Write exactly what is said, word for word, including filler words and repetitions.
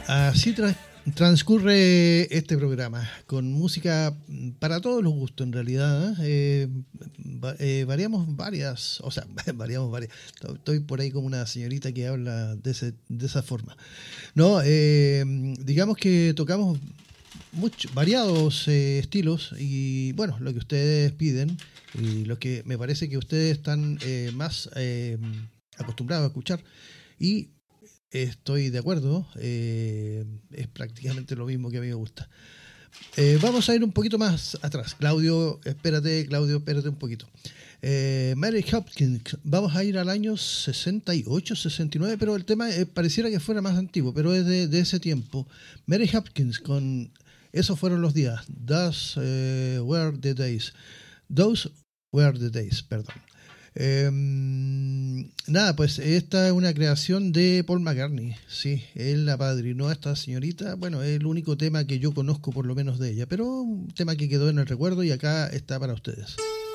Así tra- transcurre este programa, con música para todos los gustos en realidad. ¿eh? Eh, va- eh, variamos varias, o sea, variamos varias. Estoy por ahí como una señorita que habla de, ese, de esa forma. No, eh, digamos que tocamos muchos variados eh, estilos y bueno, lo que ustedes piden y lo que me parece que ustedes están eh, más eh, acostumbrados a escuchar y estoy de acuerdo, eh, es prácticamente lo mismo que a mí me gusta. Eh, vamos a ir un poquito más atrás. Claudio, espérate, Claudio, espérate un poquito. Eh, Mary Hopkins, vamos a ir al año sesenta y ocho, sesenta y nueve, pero el tema eh, pareciera que fuera más antiguo, pero es de, de ese tiempo. Mary Hopkins con Esos fueron los días. Those eh, were the days. Those were the days, perdón. Eh, nada, pues esta es una creación de Paul McCartney. Sí, él apadrinó a esta señorita. Bueno, es el único tema que yo conozco por lo menos de ella, pero un tema que quedó en el recuerdo y acá está para ustedes.